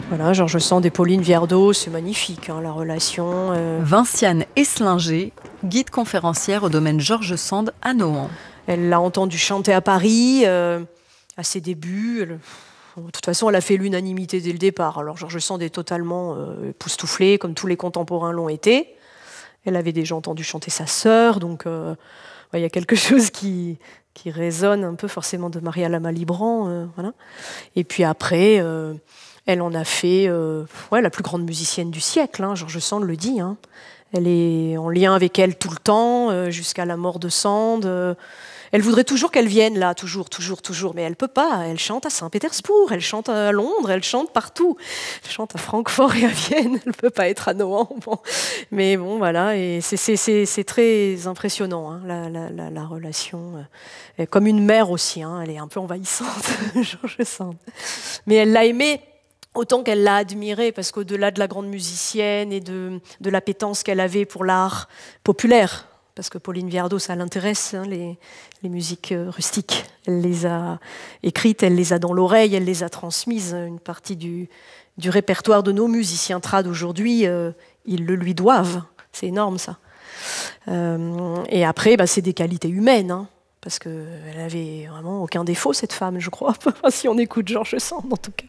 Voilà, George Sand et Pauline Viardot, c'est magnifique, hein, la relation. Vinciane Eslinger, guide conférencière au domaine George Sand à Nohant. Elle l'a entendu chanter à Paris, à ses débuts. De toute façon, elle a fait l'unanimité dès le départ. Alors George Sand est totalement époustouflé, comme tous les contemporains l'ont été. Elle avait déjà entendu chanter sa sœur, donc il y a quelque chose qui résonne un peu forcément de Maria Lama-Libran. Voilà. Et puis après, elle en a fait la plus grande musicienne du siècle, hein, George Sand le dit. Hein. Elle est en lien avec elle tout le temps, jusqu'à la mort de Sand. Elle voudrait toujours qu'elle vienne là, toujours, mais elle peut pas. Elle chante à Saint-Pétersbourg, elle chante à Londres, elle chante partout. Elle chante à Francfort et à Vienne, elle peut pas être à Nohant. Bon. Mais bon, voilà, et c'est très impressionnant, hein, la relation. Comme une mère aussi, hein, elle est un peu envahissante, George Sand. Mais elle l'a aimée autant qu'elle l'a admirée, parce qu'au-delà de la grande musicienne et de l'appétence qu'elle avait pour l'art populaire, parce que Pauline Viardot, ça l'intéresse, hein, les musiques rustiques. Elle les a écrites, elle les a dans l'oreille, elle les a transmises. Une partie du répertoire de nos musiciens trad aujourd'hui, ils le lui doivent. C'est énorme, ça. Et après, c'est des qualités humaines, hein, parce qu'elle avait vraiment aucun défaut, cette femme, je crois, si on écoute George Sand, en tout cas.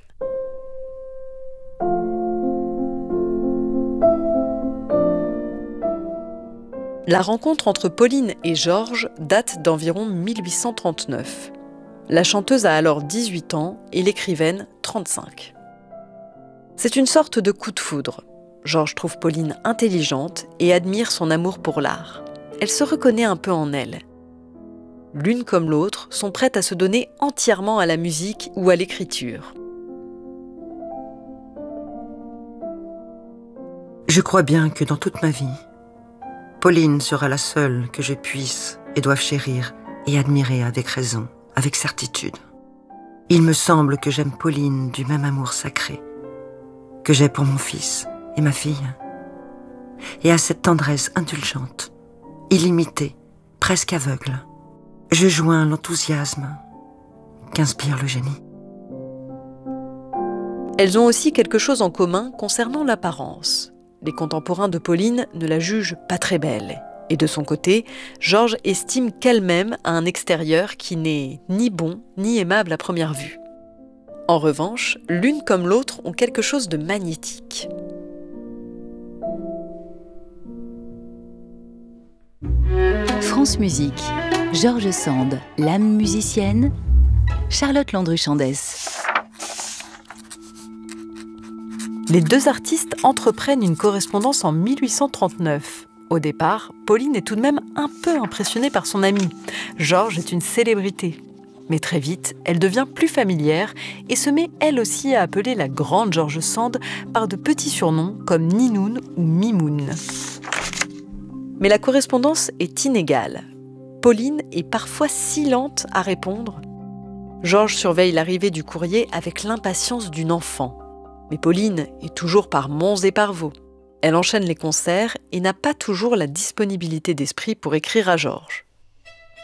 La rencontre entre Pauline et Georges date d'environ 1839. La chanteuse a alors 18 ans et l'écrivaine 35. C'est une sorte de coup de foudre. Georges trouve Pauline intelligente et admire son amour pour l'art. Elle se reconnaît un peu en elle. L'une comme l'autre sont prêtes à se donner entièrement à la musique ou à l'écriture. Je crois bien que dans toute ma vie, Pauline sera la seule que je puisse et doive chérir et admirer avec raison, avec certitude. Il me semble que j'aime Pauline du même amour sacré que j'ai pour mon fils et ma fille, et à cette tendresse indulgente, illimitée, presque aveugle, je joins l'enthousiasme qu'inspire le génie. Elles ont aussi quelque chose en commun concernant l'apparence. Les contemporains de Pauline ne la jugent pas très belle. Et de son côté, Georges estime qu'elle-même a un extérieur qui n'est ni bon ni aimable à première vue. En revanche, l'une comme l'autre ont quelque chose de magnétique. France Musique, George Sand, l'âme musicienne, Charlotte Landru-Chandès. Les deux artistes entreprennent une correspondance en 1839. Au départ, Pauline est tout de même un peu impressionnée par son ami. Georges est une célébrité. Mais très vite, elle devient plus familière et se met elle aussi à appeler la grande George Sand par de petits surnoms comme Ninoun ou Mimoun. Mais la correspondance est inégale. Pauline est parfois si lente à répondre. Georges surveille l'arrivée du courrier avec l'impatience d'une enfant. Mais Pauline est toujours par monts et par vaux. Elle enchaîne les concerts et n'a pas toujours la disponibilité d'esprit pour écrire à Georges.